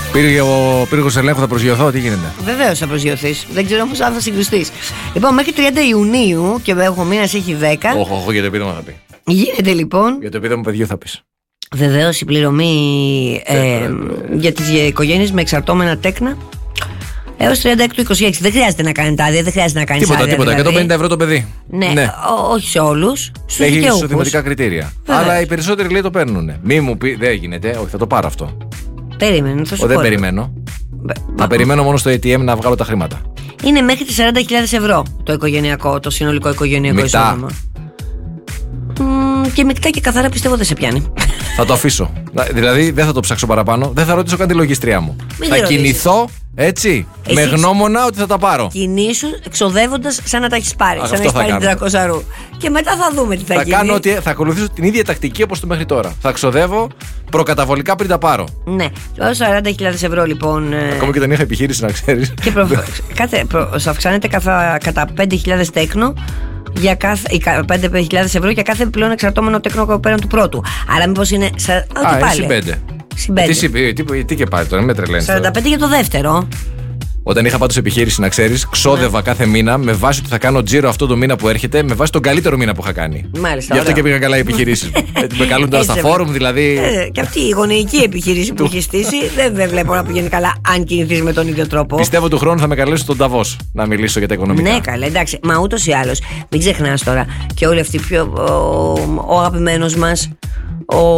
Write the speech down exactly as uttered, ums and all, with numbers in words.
Πήρε ο πύργος ελέγχου, θα προσγειωθώ, τι γίνεται? Βεβαίως θα προσγειωθείς. Δεν ξέρω όμως αν θα συγκρουστείς. Λοιπόν, μέχρι τριάντα Ιουνίου και ο μήνας έχει δέκα. Όχι, όχι, για το επίδομα θα πει. Γίνεται λοιπόν. Για το επίδομα παιδιού θα πεις. Βεβαίως η πληρωμή ε, για τις οικογένειες με εξαρτώμενα τέκνα έως τριάντα έξι του είκοσι έξι. Δεν χρειάζεται να κάνετε άδεια, δεν χρειάζεται να κάνεις τίποτα, άδεια. Τίποτα, δηλαδή. εκατόν πενήντα ευρώ το παιδί. Ναι, ναι. Ό, όχι σε όλους. Στους έχει δικαιούχους. ισοδηματικά κριτήρια. Βεβαίως. Αλλά οι περισσότεροι λέει το παίρνουν. Μη μου πει, δεν γίνεται, όχι, θα το πάρω αυτό. Περίμενε, θα σου Ο, πω. δεν περιμένω. Μπε, Θα περιμένω μόνο στο έι τι εμ να βγάλω τα χρήματα. Είναι μέχρι τις σαράντα χιλιάδες ευρώ το οικογενειακό, το συνολικό οικογενειακό Μεικτά. εισόδημα. Μ, και μεικτά και καθαρά πιστεύω δεν σε πιάνει. Θα το αφήσω. Δηλαδή δεν θα το ψάξω παραπάνω. Δεν θα ρωτήσω καν τη λογιστριά μου. Μην θα τη ρωτήσεις. κινηθώ έτσι, Εσύ με ξε- γνώμονα ότι θα τα πάρω. Κινήσου εξοδεύοντας σαν να τα έχεις πάρει. Α, σαν να αυτό έχεις θα πάρει κάνω. τριακόσια ρου. Και μετά θα δούμε τι θα, Θα, γίνει. κάνω ότι, θα ακολουθήσω την ίδια τακτική όπως το μέχρι τώρα. Θα ξοδεύω προκαταβολικά πριν τα πάρω. Ναι, ως σαράντα χιλιάδες ευρώ λοιπόν. ε, Ακόμα και όταν είχα επιχείρηση, να ξέρεις. Και προ... κάθε, προ... σου αυξάνεται καθα... κατά πέντε χιλιάδες τέκνο για κάθε... ή κα- πέντε χιλιάδες ευρώ για κάθε πλέον εξαρτώμενο τέκνο πέραν του πρώτου. Άρα μήπως είναι. Σα... Α, Ό,τι πάλι. συν πέντε. Συν πέντε. Τι, συμπ- τι, τι και πάλι τώρα, με τρελαίνεις. τώρα. σαράντα πέντε για το δεύτερο. Όταν είχα πάντως επιχείρηση, να ξέρεις, ξόδευα Ναι. κάθε μήνα με βάση ότι θα κάνω τζίρο αυτό το μήνα που έρχεται, με βάση τον καλύτερο μήνα που είχα κάνει. Μάλιστα. Γι' αυτό ωραίο. και πήγαν καλά οι επιχειρήσεις μου. Γιατί με καλούν τώρα στα Έτσι, φόρουμ, δηλαδή. Ε, και αυτή η γονεϊκή επιχείρηση που έχει στήσει δεν, δεν βλέπω να πηγαίνει καλά αν κινηθείς με τον ίδιο τρόπο. Πιστεύω του χρόνου θα με καλέσουν στον Νταβός να μιλήσω για τα οικονομικά. Ναι, καλά, εντάξει. Μα ούτως ή άλλως, μην ξεχνάς τώρα και όλοι αυτοί πιο. Ο, ο αγαπημένος μας, ο